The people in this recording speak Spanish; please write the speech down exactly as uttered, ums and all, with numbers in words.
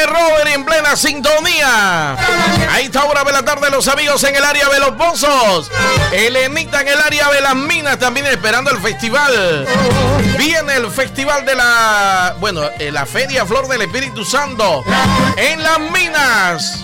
Ese Robert en plena sintonía. A esta hora de la tarde, los amigos en el área de Los Pozos. Elenita en el área de Las Minas, también esperando el festival. Viene el festival de la... Bueno, la Feria Flor del Espíritu Santo en Las Minas.